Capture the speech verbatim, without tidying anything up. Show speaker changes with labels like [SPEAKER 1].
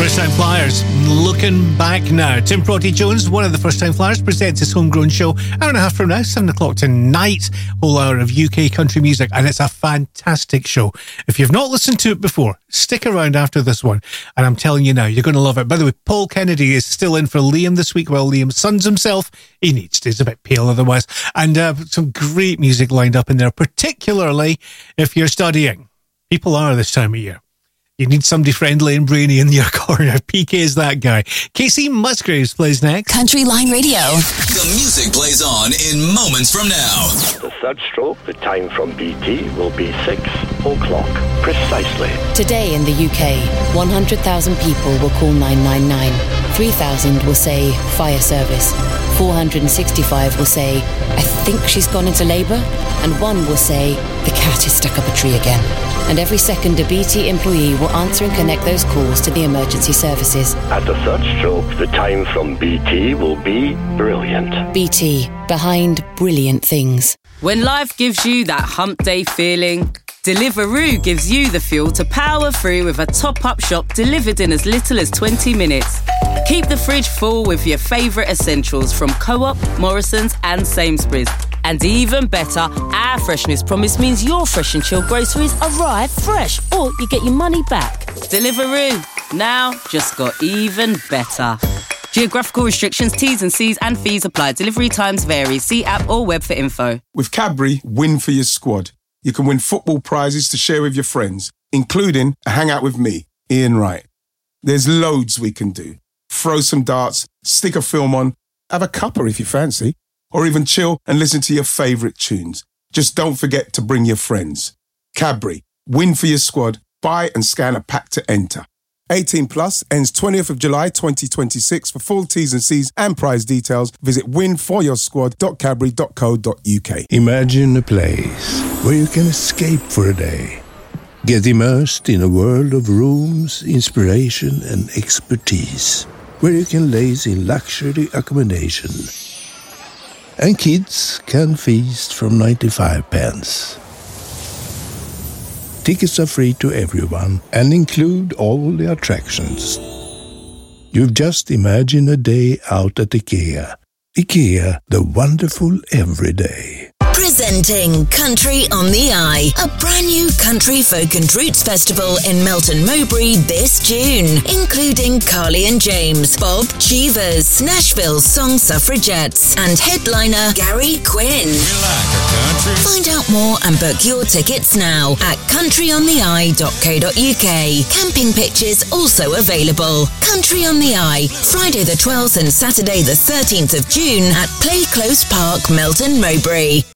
[SPEAKER 1] First Time Flyers, looking back now. Tim Proddy Jones, one of the First Time Flyers, presents his homegrown show hour and a half from now, seven o'clock tonight. Whole hour of U K country music, and it's a fantastic show. If you've not listened to it before, stick around after this one, and I'm telling you now, you're going to love it. By the way, Paul Kennedy is still in for Liam this week. Well, Liam suns himself. He needs to. He's a bit pale otherwise. And uh, some great music lined up in there, particularly if you're studying. People are this time of year. You need somebody friendly and brainy in your corner. P K is that guy. Casey Musgraves plays next.
[SPEAKER 2] Country Line Radio.
[SPEAKER 3] The music plays on in moments from now.
[SPEAKER 4] The third stroke, the time from B T will be six o'clock precisely.
[SPEAKER 2] Today in the U K, one hundred thousand people will call nine nine nine. three thousand will say fire service. four hundred sixty-five will say, I think she's gone into labour. And one will say, the cat is stuck up a tree again. And every second, a B T employee will answer and connect those calls to the emergency services.
[SPEAKER 4] At the third stroke, the time from B T will be brilliant.
[SPEAKER 2] B T, behind brilliant things.
[SPEAKER 5] When life gives you that hump day feeling, Deliveroo gives you the fuel to power through with a top-up shop delivered in as little as twenty minutes. Keep the fridge full with your favourite essentials from Co-op, Morrison's and Sainsbury's. And even better, our freshness promise means your fresh and chilled groceries arrive fresh, or you get your money back. Deliveroo, now just got even better. Geographical restrictions, T's and C's and fees apply. Delivery times vary. See app or web for info.
[SPEAKER 6] With Cadbury, win for your squad. You can win football prizes to share with your friends, including a hangout with me, Ian Wright. There's loads we can do. Throw some darts, stick a film on, have a cuppa if you fancy, or even chill and listen to your favourite tunes. Just don't forget to bring your friends. Cadbury, win for your squad. Buy and scan a pack to enter. eighteen plus, ends twentieth of July twenty twenty-six. For full T's and C's and prize details, visit win for your squad dot cadbury dot co dot uk.
[SPEAKER 7] Imagine a place where you can escape for a day. Get immersed in a world of rooms, inspiration and expertise. Where you can laze in luxury accommodation. And kids can feast from ninety-five pence. Tickets are free to everyone and include all the attractions. You've just imagined a day out at IKEA. IKEA, the wonderful everyday.
[SPEAKER 8] Presenting Country on the Eye, a brand new country folk and roots festival in Melton Mowbray this June, including Carly and James, Bob Cheevers, Nashville Song Suffragettes, and headliner Gary Quinn.
[SPEAKER 3] Like
[SPEAKER 8] Find out more and book your tickets now at country on the eye dot co dot uk. Camping pictures also available. Country on the Eye, Friday the twelfth and Saturday the thirteenth of June at Play Close Park, Melton Mowbray.